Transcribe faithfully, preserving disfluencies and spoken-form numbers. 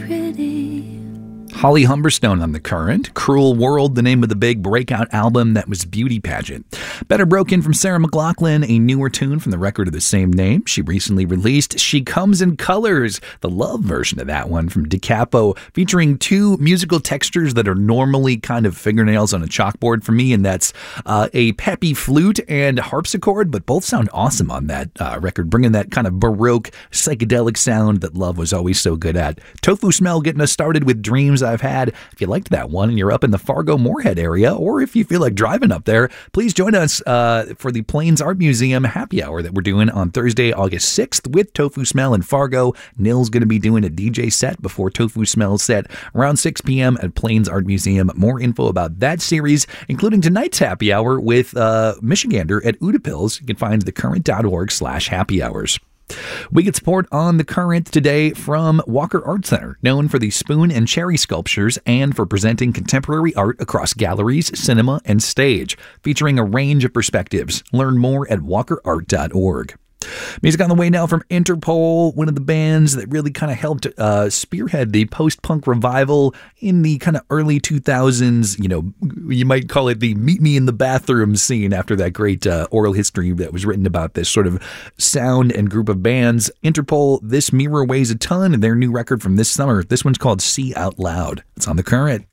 pretty. Holly Humberstone on The Current. Cruel World, the name of the big breakout album that was Beauty Pageant. Better Broken from Sarah McLachlan, a newer tune from the record of the same name she recently released. She Comes in Colors, the love version of that one from DiCapo, featuring two musical textures that are normally kind of fingernails on a chalkboard for me, and that's uh, a peppy flute and harpsichord, but both sound awesome on that uh, record, bringing that kind of Baroque psychedelic sound that Love was always so good at. Tofu Smell getting us started with Dreams I've Had. If you liked that one and you're up in the Fargo-Moorhead area, or if you feel like driving up there, please join us uh, for the Plains Art Museum happy hour that we're doing on Thursday, August sixth with Tofu Smell in Fargo. Nil's going to be doing a D J set before Tofu Smell's set around six p.m. at Plains Art Museum. More info about that series, including tonight's happy hour with uh, Michigander at Udapils. You can find thecurrent.org slash happy hours. We get support on The Current today from Walker Art Center, known for the spoon and cherry sculptures and for presenting contemporary art across galleries, cinema, and stage, featuring a range of perspectives. Learn more at walker art dot org. Music on the way now from Interpol, one of the bands that really kind of helped uh, spearhead the post-punk revival in the kind of early two thousands. You know, you might call it the meet me in the bathroom scene after that great uh, oral history that was written about this sort of sound and group of bands. Interpol, This Mirror Weighs a Ton, and their new record from this summer. This one's called See Out Loud. It's on The Current.